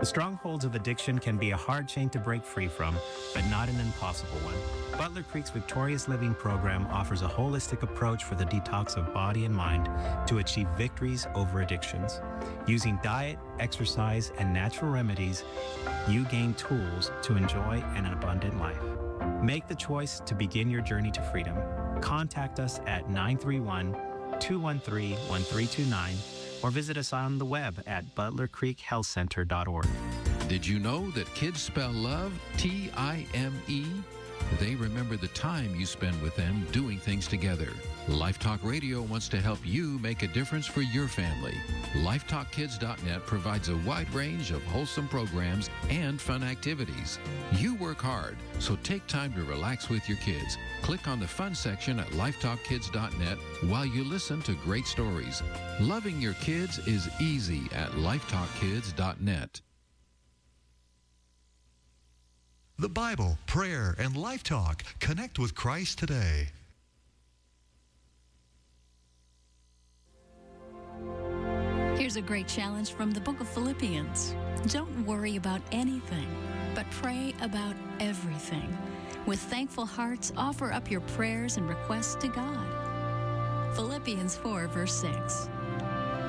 The strongholds of addiction can be a hard chain to break free from, but not an impossible one. Butler Creek's Victorious Living program offers a holistic approach for the detox of body and mind to achieve victories over addictions. Using diet, exercise, and natural remedies, you gain tools to enjoy an abundant life. Make the choice to begin your journey to freedom. Contact us at 931-213-1329 or visit us on the web at butlercreekhealthcenter.org. Did you know that kids spell love T-I-M-E? They remember the time you spend with them doing things together. Life Talk Radio wants to help you make a difference for your family. LifeTalkKids.net provides a wide range of wholesome programs and fun activities. You work hard, so take time to relax with your kids. Click on the fun section at LifeTalkKids.net while you listen to great stories. Loving your kids is easy at LifeTalkKids.net. The Bible, prayer, and Life Talk. Connect with Christ today. Here's a great challenge from the book of Philippians. Don't worry about anything, but pray about everything. With thankful hearts, offer up your prayers and requests to God. Philippians 4, verse 6.